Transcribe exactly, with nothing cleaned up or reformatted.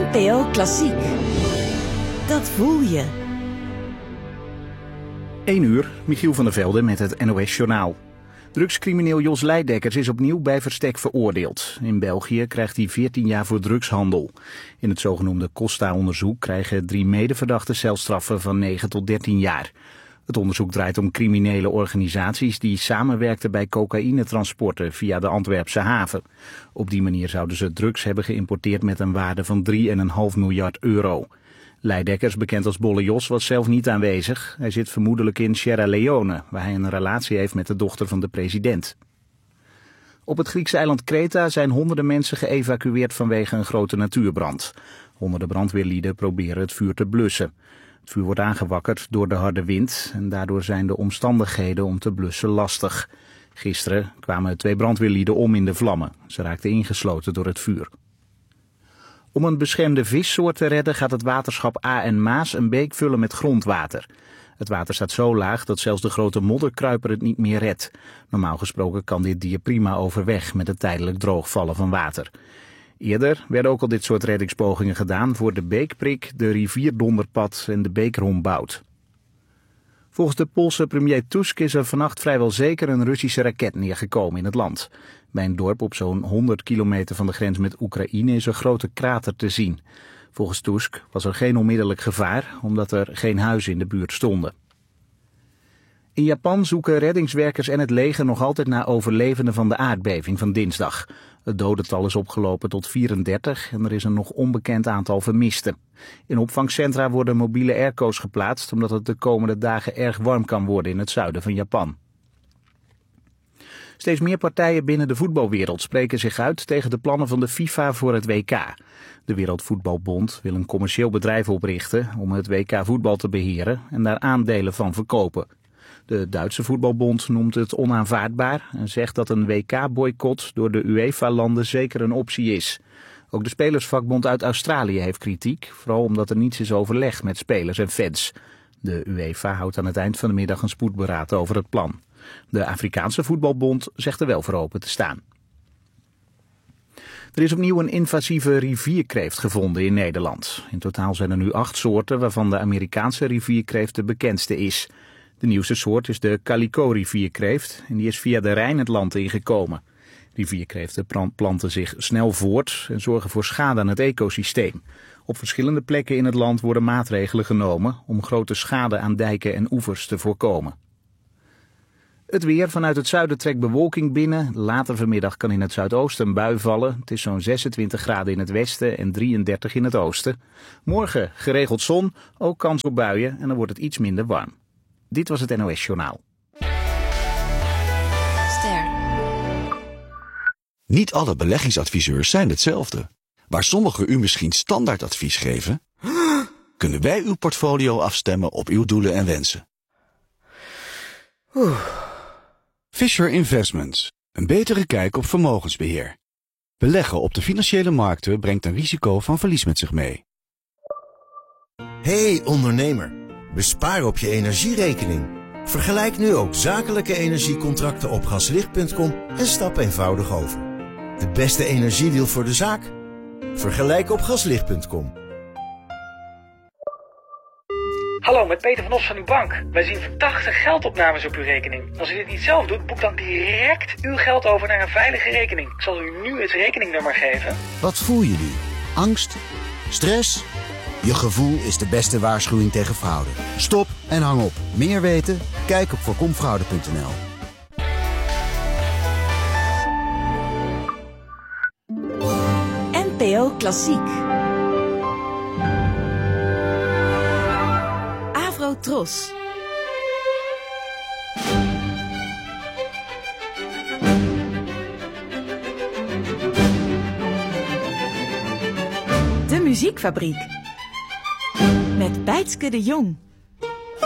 N P O Klassiek. Dat voel je. één uur, Michiel van der Velde met het N O S-journaal. Drugscrimineel Jos Leidekkers is opnieuw bij verstek veroordeeld. In België krijgt hij veertien jaar voor drugshandel. In het zogenoemde Costa-onderzoek krijgen drie medeverdachten celstraffen van negen tot dertien jaar. Het onderzoek draait om criminele organisaties die samenwerkten bij cocaïnetransporten via de Antwerpse haven. Op die manier zouden ze drugs hebben geïmporteerd met een waarde van drie komma vijf miljard euro. Leidekkers, bekend als Bolle Jos, was zelf niet aanwezig. Hij zit vermoedelijk in Sierra Leone, waar hij een relatie heeft met de dochter van de president. Op het Griekse eiland Kreta zijn honderden mensen geëvacueerd vanwege een grote natuurbrand. Honderden brandweerlieden proberen het vuur te blussen. Het vuur wordt aangewakkerd door de harde wind en daardoor zijn de omstandigheden om te blussen lastig. Gisteren kwamen twee brandweerlieden om in de vlammen. Ze raakten ingesloten door het vuur. Om een beschermde vissoort te redden gaat het waterschap Aa en Maas een beek vullen met grondwater. Het water staat zo laag dat zelfs de grote modderkruiper het niet meer redt. Normaal gesproken kan dit dier prima overweg met het tijdelijk droogvallen van water. Eerder werden ook al dit soort reddingspogingen gedaan voor de Beekprik, de Rivierdonderpad en de Beekrombout. Volgens de Poolse premier Tusk is er vannacht vrijwel zeker een Russische raket neergekomen in het land. Bij een dorp op zo'n honderd kilometer van de grens met Oekraïne is een grote krater te zien. Volgens Tusk was er geen onmiddellijk gevaar, omdat er geen huizen in de buurt stonden. In Japan zoeken reddingswerkers en het leger nog altijd naar overlevenden van de aardbeving van dinsdag. Het dodental is opgelopen tot vierendertig en er is een nog onbekend aantal vermisten. In opvangcentra worden mobiele airco's geplaatst omdat het de komende dagen erg warm kan worden in het zuiden van Japan. Steeds meer partijen binnen de voetbalwereld spreken zich uit tegen de plannen van de FIFA voor het W K. De Wereldvoetbalbond wil een commercieel bedrijf oprichten om het W K voetbal te beheren en daar aandelen van verkopen. De Duitse voetbalbond noemt het onaanvaardbaar en zegt dat een W K-boycott door de UEFA-landen zeker een optie is. Ook de spelersvakbond uit Australië heeft kritiek, vooral omdat er niets is overlegd met spelers en fans. De UEFA houdt aan het eind van de middag een spoedberaad over het plan. De Afrikaanse voetbalbond zegt er wel voor open te staan. Er is opnieuw een invasieve rivierkreeft gevonden in Nederland. In totaal zijn er nu acht soorten, waarvan de Amerikaanse rivierkreeft de bekendste is. De nieuwste soort is de calico-rivierkreeft en die is via de Rijn het land ingekomen. Rivierkreeften planten zich snel voort en zorgen voor schade aan het ecosysteem. Op verschillende plekken in het land worden maatregelen genomen om grote schade aan dijken en oevers te voorkomen. Het weer. Vanuit het zuiden trekt bewolking binnen. Later vanmiddag kan in het zuidoosten een bui vallen. Het is zo'n zesentwintig graden in het westen en drieëndertig in het oosten. Morgen geregeld zon, ook kans op buien en dan wordt het iets minder warm. Dit was het N O S-journaal. Ster. Niet alle beleggingsadviseurs zijn hetzelfde. Waar sommigen u misschien standaardadvies geven, kunnen wij uw portfolio afstemmen op uw doelen en wensen. Oeh. Fisher Investments. Een betere kijk op vermogensbeheer. Beleggen op de financiële markten brengt een risico van verlies met zich mee. Hey ondernemer, bespaar op je energierekening. Vergelijk nu ook zakelijke energiecontracten op gaslicht punt com en stap eenvoudig over. De beste energiedeal voor de zaak? Vergelijk op gaslicht punt com. Hallo, met Peter van Os van uw bank. Wij zien verdachte geldopnames op uw rekening. Als u dit niet zelf doet, boek dan direct uw geld over naar een veilige rekening. Ik zal u nu het rekeningnummer geven. Wat voel je nu? Angst? Stress? Je gevoel is de beste waarschuwing tegen fraude. Stop en hang op. Meer weten? Kijk op voorkom fraude punt n l. N P O Klassiek. Tros. De Muziekfabriek. Met Bijtske de Jong.